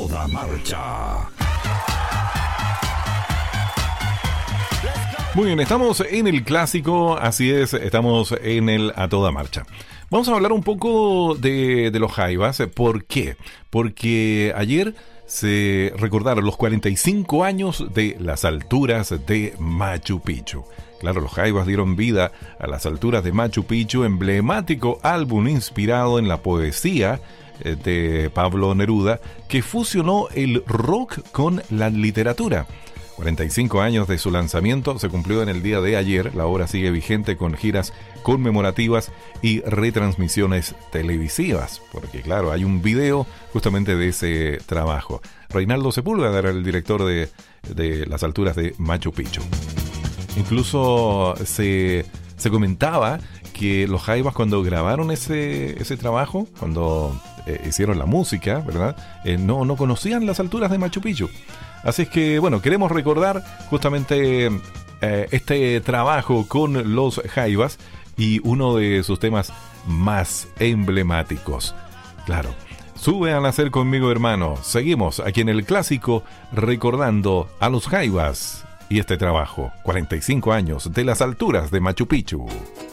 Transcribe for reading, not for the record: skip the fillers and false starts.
toda marcha. Muy bien, estamos en el clásico, así es, estamos en el A Toda Marcha. Vamos a hablar un poco de los Jaivas. ¿Por qué? Porque ayer se recordaron los 45 años de las alturas de Machu Picchu. Claro, los Jaivas dieron vida a las alturas de Machu Picchu, emblemático álbum inspirado en la poesía de Pablo Neruda, que fusionó el rock con la literatura. 45 años de su lanzamiento se cumplió en el día de ayer. La obra sigue vigente con giras conmemorativas y retransmisiones televisivas, porque claro, hay un video justamente de ese trabajo. Reinaldo Sepúlveda era el director de las alturas de Machu Picchu. Incluso se comentaba que los Jaivas, cuando grabaron ese trabajo, cuando hicieron la música, ¿verdad? No conocían las alturas de Machu Picchu. Así es que, bueno, queremos recordar justamente este trabajo con los Jaivas y uno de sus temas más emblemáticos. Claro, sube a nacer conmigo, hermano. Seguimos aquí en el clásico recordando a los Jaivas y este trabajo, 45 años de las alturas de Machu Picchu.